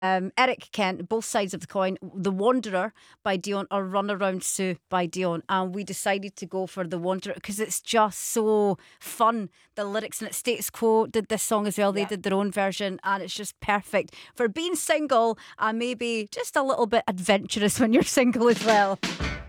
Eric Kent, Both Sides of the Coin, The Wanderer by Dion, or Run Around Sue by Dion. And we decided to go for The Wanderer because it's just so fun. The lyrics in it. Status Quo did this song as well. They did their own version, and it's just perfect for being single and maybe just a little bit adventurous when you're single as well.